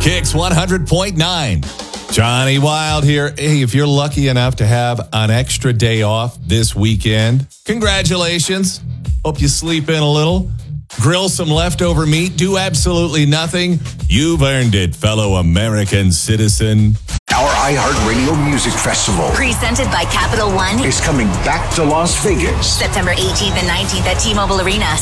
Kicks 100.9. Johnny Wild here. Hey, if you're lucky enough to have an extra day off this weekend, congratulations. Hope you sleep in a little. Grill some leftover meat. Do absolutely nothing. You've earned it, fellow American citizen. Our iHeartRadio Music Festival, presented by Capital One, is coming back to Las Vegas. September 18th and 19th at T-Mobile Arena.